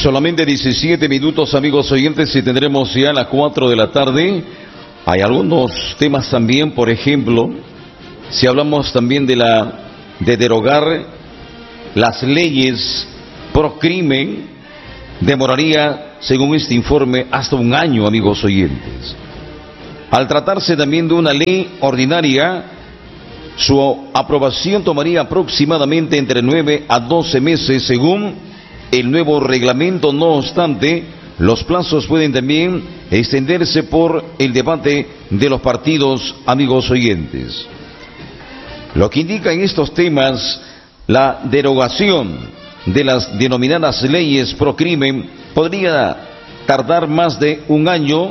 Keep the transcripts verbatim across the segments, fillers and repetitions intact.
Solamente diecisiete minutos, amigos oyentes, y tendremos ya a las cuatro de la tarde. Hay algunos temas también, por ejemplo, si hablamos también de la de derogar las leyes pro crimen, demoraría, según este informe, hasta un año, amigos oyentes. Al tratarse también de una ley ordinaria, su aprobación tomaría aproximadamente entre nueve a doce meses, según el nuevo reglamento. No obstante, los plazos pueden también extenderse por el debate de los partidos, amigos oyentes. Lo que indica en estos temas la derogación de las denominadas leyes pro crimen podría tardar más de un año.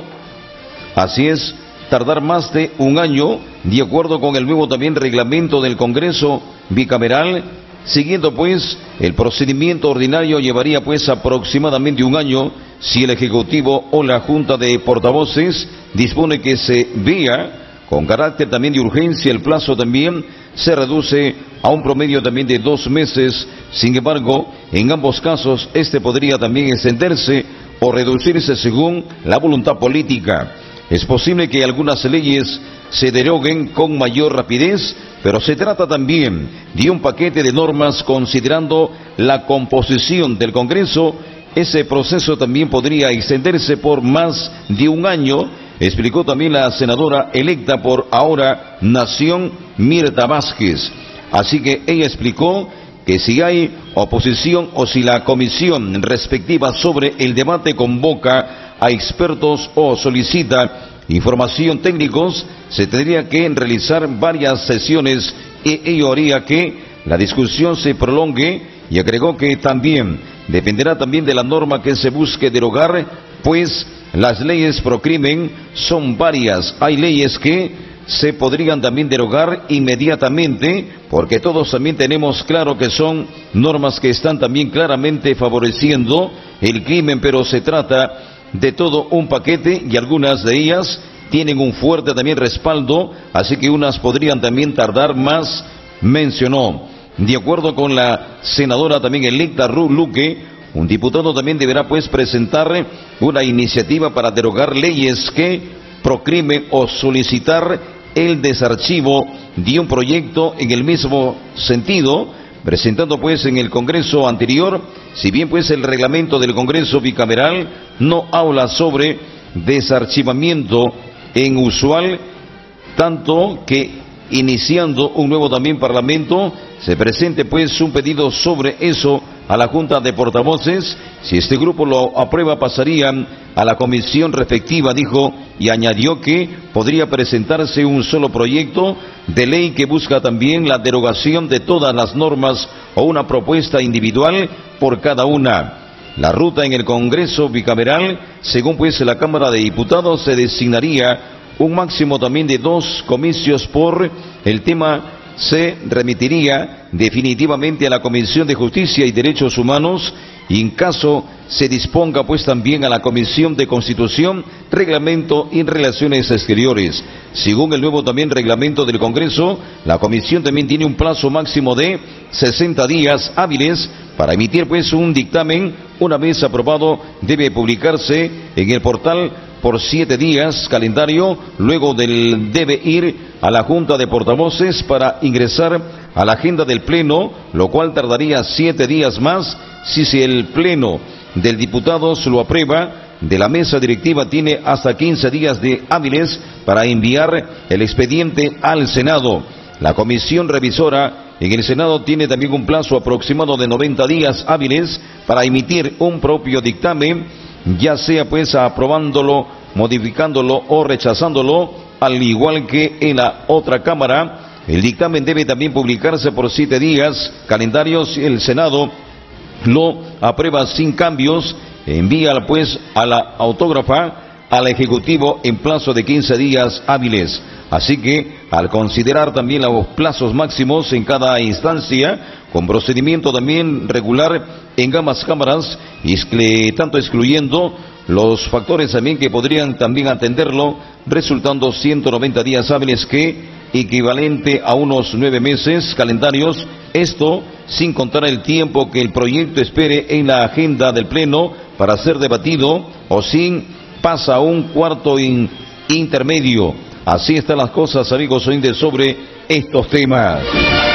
Así es, tardar más de un año, de acuerdo con el nuevo también reglamento del Congreso bicameral. Siguiendo pues el procedimiento ordinario, llevaría pues aproximadamente un año si el Ejecutivo o la Junta de Portavoces dispone que se vea con carácter también de urgencia. El plazo también se reduce a un promedio también de dos meses. Sin embargo, en ambos casos este podría también extenderse o reducirse según la voluntad política. Es posible que algunas leyes se deroguen con mayor rapidez, pero se trata también de un paquete de normas considerando la composición del Congreso. Ese proceso también podría extenderse por más de un año, explicó también la senadora electa por ahora Nación, Mirta Vázquez. Así que ella explicó que si hay oposición o si la comisión respectiva sobre el debate convoca a expertos o solicita información técnicos, se tendría que realizar varias sesiones y ello haría que la discusión se prolongue, y agregó que también dependerá también de la norma que se busque derogar, pues las leyes pro crimen son varias. Hay leyes que se podrían también derogar inmediatamente, porque todos también tenemos claro que son normas que están también claramente favoreciendo el crimen, pero se trata de todo un paquete y algunas de ellas tienen un fuerte también respaldo, así que unas podrían también tardar más, mencionó. De acuerdo con la senadora también electa Ruth Luque, un diputado también deberá pues presentar una iniciativa para derogar leyes que procrimen o solicitar el desarchivo de un proyecto en el mismo sentido, presentando pues en el Congreso anterior. Si bien pues el reglamento del Congreso bicameral no habla sobre desarchivamiento en usual, tanto que iniciando un nuevo también parlamento se presente pues un pedido sobre eso a la Junta de Portavoces. Si este grupo lo aprueba, pasarían a la comisión respectiva, dijo, y añadió que podría presentarse un solo proyecto de ley que busca también la derogación de todas las normas o una propuesta individual por cada una. La ruta en el Congreso bicameral, según pues la Cámara de Diputados, se designaría un máximo también de dos comicios por el tema. Se remitiría definitivamente a la Comisión de Justicia y Derechos Humanos, y en caso se disponga pues también a la Comisión de Constitución, Reglamento y Relaciones Exteriores. Según el nuevo también reglamento del Congreso, la Comisión también tiene un plazo máximo de sesenta días hábiles para emitir pues un dictamen. Una vez aprobado, debe publicarse en el portal por siete días calendario, luego del debe ir a la Junta de Portavoces para ingresar a la agenda del Pleno, lo cual tardaría siete días más. Si, si el Pleno del Diputados lo aprueba, de la mesa directiva tiene hasta quince días de hábiles para enviar el expediente al Senado. La comisión revisora en el Senado tiene también un plazo aproximado de noventa días hábiles para emitir un propio dictamen, ya sea pues aprobándolo, modificándolo o rechazándolo, al igual que en la otra Cámara. El dictamen debe también publicarse por siete días calendarios. El Senado lo aprueba sin cambios, envía pues a la autógrafa al Ejecutivo en plazo de quince días hábiles. Así que, al considerar también los plazos máximos en cada instancia, con procedimiento también regular en ambas cámaras, y tanto excluyendo los factores también que podrían también atenderlo, resultando ciento noventa días hábiles que equivalente a unos nueve meses calendarios, esto sin contar el tiempo que el proyecto espere en la agenda del Pleno para ser debatido, o sin pasa a un cuarto in, intermedio. Así están las cosas, amigos oyentes, sobre estos temas.